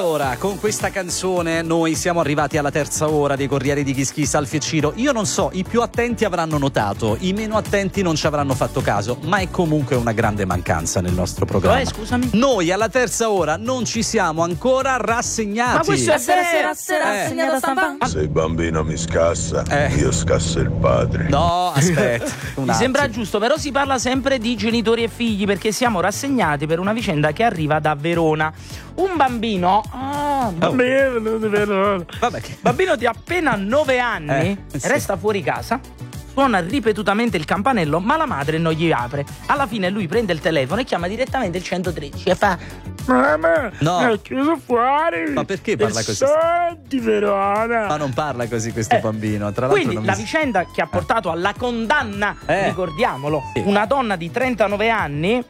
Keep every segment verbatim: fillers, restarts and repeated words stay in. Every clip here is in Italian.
Allora, con questa canzone noi siamo arrivati alla terza ora dei Corrieri di Kiss Kiss al Ficcino. Io non so, i più attenti avranno notato, i meno attenti non ci avranno fatto caso, ma è comunque una grande mancanza nel nostro programma. Eh, scusami. Noi alla terza ora non ci siamo ancora rassegnati. Ma questo è Sera, vero. sera, sera, Eh. segnata stampa. Se il bambino mi scassa, Eh. io scasso il padre. No, aspetta. un Mi sembra attimo. giusto, però si parla sempre di genitori e figli, perché siamo rassegnati per una vicenda che arriva da Verona. Un bambino, ah, bambino di Verona. Vabbè, che... Bambino di appena nove anni Eh, sì. resta fuori casa, suona ripetutamente il campanello, ma la madre non gli apre. Alla fine lui prende il telefono e chiama direttamente il centotredici e fa: mamma, No. mi ha chiuso fuori. Ma perché parla il così? Sol di Verona. Ma non parla così questo Eh, bambino. Tra l'altro Quindi non la mi... vicenda che ha portato alla condanna, Eh. ricordiamolo, Sì. una donna di trentanove anni,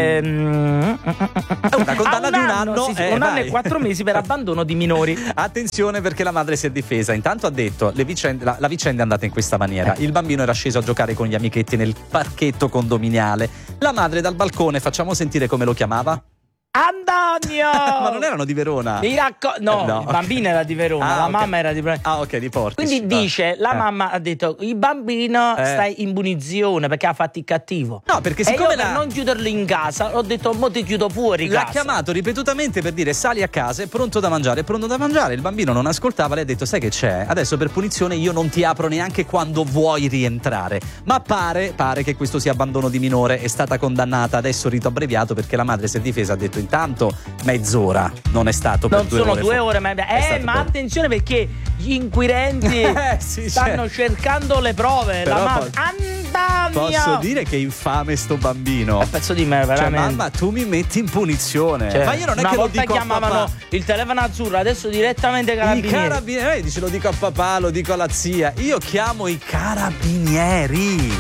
ehm, Una condanna a di un anno, sì, sì, eh, un anno vai. e quattro mesi per abbandono di minori. Attenzione, perché la madre si è difesa. Intanto ha detto le vicende, la, la vicenda è andata in questa maniera. Il bambino era sceso a giocare con gli amichetti nel parchetto condominiale. La madre dal balcone, facciamo sentire come lo chiamava. Antonio! Ma non erano di Verona. Mi racco- no, Eh, no. il bambino era di Verona, Ah, la ok. mamma era di Verona. Ah, ok, di Portici. Quindi Va. dice, la Eh. mamma ha detto, il bambino Eh. sta in punizione perché ha fatto il cattivo. No, perché e siccome io per la- non chiuderlo in casa ho detto, mo ti chiudo fuori L'ha casa. chiamato ripetutamente per dire sali a casa, è pronto da mangiare, è pronto da mangiare. Il bambino non ascoltava, le ha detto sai che c'è? Adesso per punizione io non ti apro neanche quando vuoi rientrare. Ma pare, pare che questo sia abbandono di minore, è stata condannata, adesso rito abbreviato perché la madre si è difesa, ha detto intanto mezz'ora, non è stato per Non due sono ore. due fu- ore, ma, è eh, stato ma per- attenzione perché gli inquirenti Eh, sì, stanno cioè. cercando le prove. Però la po- madre. Posso Antonio! dire che è infame sto bambino. È pezzo di me, Cioè, veramente. mamma, tu mi metti in punizione. Cioè, ma io non è una che lo volta dico a chiamavano papà. il telefono azzurro, adesso direttamente i I carabinieri. carabinieri, dice lo dico a papà, lo dico alla zia. Io chiamo i carabinieri.